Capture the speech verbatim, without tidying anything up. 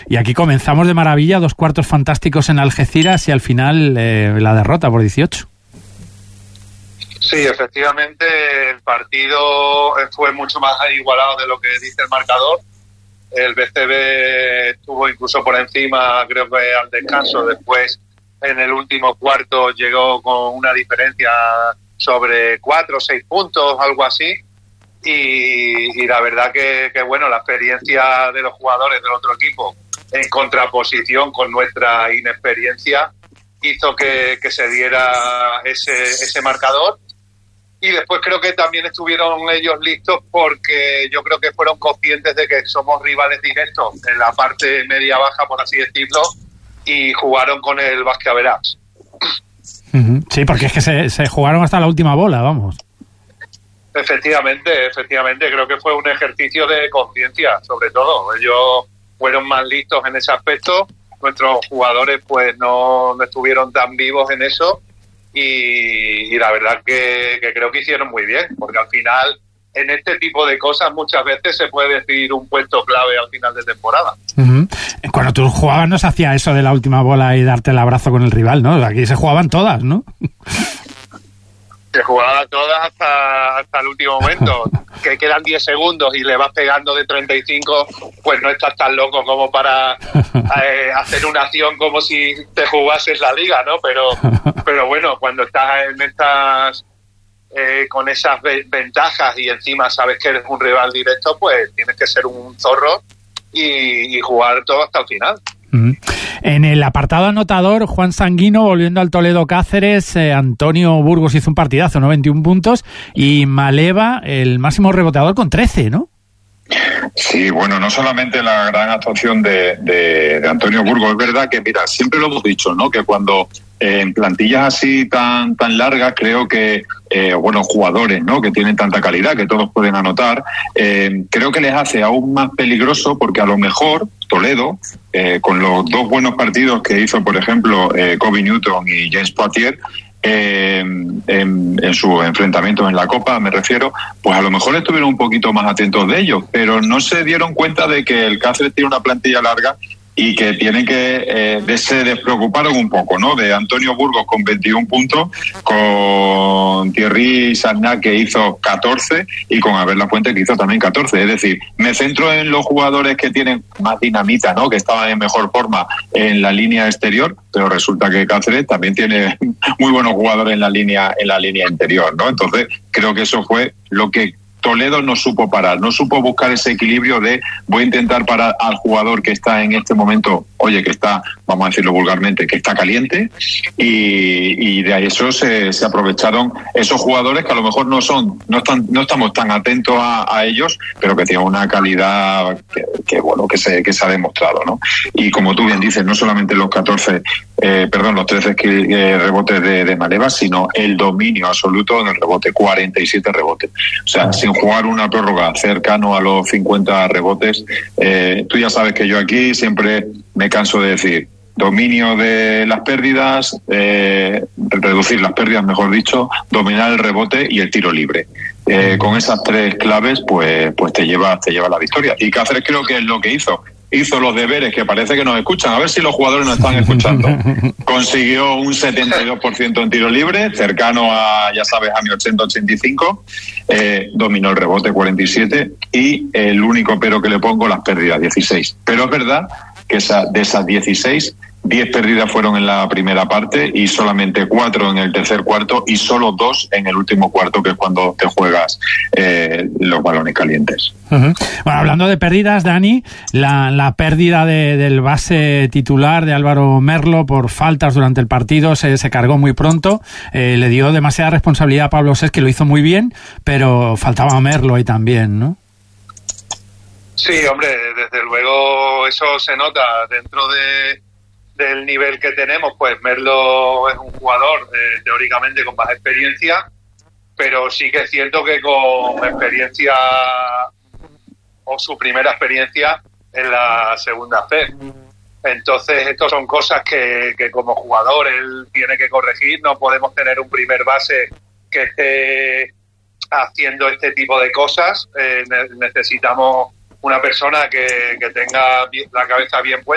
Y aquí comenzamos de maravilla, dos cuartos fantásticos en Algeciras y al final eh, la derrota por dieciocho. Sí, efectivamente el partido fue mucho más igualado de lo que dice el marcador. El B C B estuvo incluso por encima, creo que al descanso. Después, en el último cuarto, llegó con una diferencia sobre cuatro o seis puntos, algo así. Y, y la verdad que, que, bueno, la experiencia de los jugadores del otro equipo, en contraposición con nuestra inexperiencia, hizo que, que se diera ese, ese marcador. Y después creo que también estuvieron ellos listos porque yo creo que fueron conscientes de que somos rivales directos en la parte media-baja, por así decirlo, y jugaron con el basket average. Sí, porque es que se, se jugaron hasta la última bola, vamos. Efectivamente, efectivamente, creo que fue un ejercicio de conciencia, sobre todo. Ellos fueron más listos en ese aspecto, nuestros jugadores pues no, no estuvieron tan vivos en eso. Y, y la verdad que, que creo que hicieron muy bien, porque al final en este tipo de cosas muchas veces se puede decidir un puesto clave al final de temporada. Uh-huh. Cuando tú jugabas no se hacía eso de la última bola y darte el abrazo con el rival, ¿no? Aquí se jugaban todas, ¿no? Se jugaba todas hasta, hasta el último momento. Que quedan diez segundos y le vas pegando de treinta y cinco, pues no estás tan loco como para eh, hacer una acción como si te jugases la liga, ¿no? Pero, pero bueno, cuando estás en estas eh, con esas ve- ventajas y encima sabes que eres un rival directo, pues tienes que ser un zorro y, y jugar todo hasta el final. Uh-huh. En el apartado anotador, Juan Sanguino, volviendo al Toledo Cáceres, eh, Antonio Burgos hizo un partidazo, ¿no? veintiún puntos, y Maleva, el máximo reboteador, con trece, ¿no? Sí, bueno, no solamente la gran actuación de, de, de Antonio Burgos, es verdad que, mira, siempre lo hemos dicho, ¿no? Que cuando eh, en plantillas así tan tan largas, creo que, eh, bueno, jugadores, ¿no? Que tienen tanta calidad, que todos pueden anotar, eh, creo que les hace aún más peligroso porque a lo mejor Toledo, eh, con los dos buenos partidos que hizo, por ejemplo, eh, Kobe Newton y James Poitier, Eh, en, en sus enfrentamientos en la Copa, me refiero, pues a lo mejor estuvieron un poquito más atentos de ellos, pero no se dieron cuenta de que el Cáceres tiene una plantilla larga y que tienen que eh, de, se despreocuparon un poco, ¿no? De Antonio Burgos con veintiún puntos, con Thierry Sagnac que hizo catorce y con Abel Lafuente que hizo también catorce. Es decir, me centro en los jugadores que tienen más dinamita, ¿no? Que estaban en mejor forma en la línea exterior, pero resulta que Cáceres también tiene muy buenos jugadores en la línea en la línea interior, ¿no? Entonces, creo que eso fue lo que Toledo no supo parar, no supo buscar ese equilibrio de voy a intentar parar al jugador que está en este momento, oye, que está, vamos a decirlo vulgarmente, que está caliente, y, y de eso se, se aprovecharon esos jugadores que a lo mejor no son, no están, no estamos tan atentos a, a ellos, pero que tienen una calidad que, que bueno, que se, que se ha demostrado, ¿no? Y como tú bien dices, no solamente los catorce, eh, perdón, los trece eh, rebotes de, de Maleva, sino el dominio absoluto en el rebote, cuarenta y siete rebotes. O sea, sin jugar una prórroga cercano a los cincuenta rebotes, eh, tú ya sabes que yo aquí siempre me canso de decir dominio de las pérdidas, eh, reducir las pérdidas, mejor dicho, dominar el rebote y el tiro libre. Eh, con esas tres claves, pues, pues te lleva, te lleva la victoria. Y Cáceres creo que es lo que hizo. Hizo los deberes, que parece que nos escuchan. A ver si los jugadores nos están escuchando. Consiguió un setenta y dos por ciento en tiro libre, cercano a, ya sabes, a mi ochenta ochenta y cinco. Eh, dominó el rebote, cuarenta y siete. Y el único pero que le pongo, las pérdidas, dieciséis. Pero es verdad que esa, de esas dieciséis, diez pérdidas fueron en la primera parte y solamente cuatro en el tercer cuarto y solo dos en el último cuarto, que es cuando te juegas eh, los balones calientes. Uh-huh. Bueno, hablando de pérdidas, Dani, la, la pérdida de, del base titular de Álvaro Merlo por faltas durante el partido se, se cargó muy pronto, eh, le dio demasiada responsabilidad a Pablo Sés, que lo hizo muy bien, pero faltaba Merlo ahí también, ¿no? Sí, hombre, desde luego eso se nota dentro de del nivel que tenemos. Pues Merlo es un jugador eh, teóricamente con más experiencia, pero sí que es cierto que con experiencia o su primera experiencia en la segunda fe. Entonces, estas son cosas que, que como jugador él tiene que corregir. No podemos tener un primer base que esté haciendo este tipo de cosas. Eh, ne- necesitamos una persona que, que tenga la cabeza bien puesta